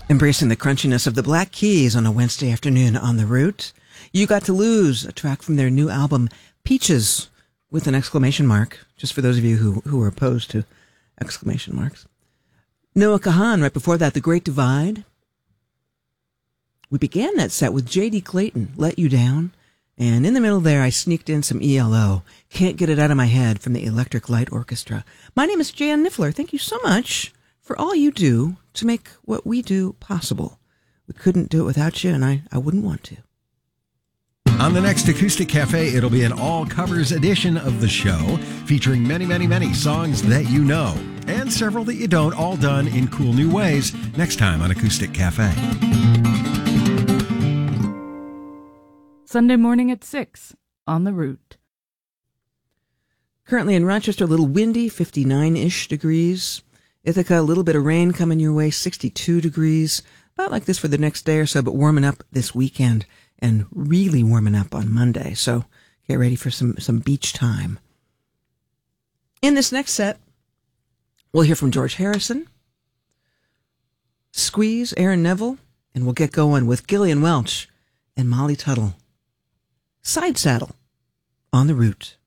Embracing the crunchiness of the Black Keys on a Wednesday afternoon on the route. You Got to Lose, a track from their new album, Peaches, with an exclamation mark, just for those of you who are opposed to exclamation marks. Noah Kahan, right before that, The Great Divide. We began that set with J.D. Clayton, Let You Down. And in the middle there, I sneaked in some ELO, Can't Get It Out of My Head, from the Electric Light Orchestra. My name is Jan Niffler. Thank you so much for all you do to make what we do possible. We couldn't do it without you, and I wouldn't want to. On the next Acoustic Cafe, it'll be an all-covers edition of the show, featuring many, many, many songs that you know, and several that you don't, all done in cool new ways, next time on Acoustic Cafe. Sunday morning at 6 on the route. Currently in Rochester, a little windy, 59-ish degrees. Ithaca, a little bit of rain coming your way, 62 degrees. About like this for the next day or so, but warming up this weekend and really warming up on Monday. So get ready for some beach time. In this next set, we'll hear from George Harrison, Squeeze, Aaron Neville, and we'll get going with Gillian Welch and Molly Tuttle. Side Saddle on the route.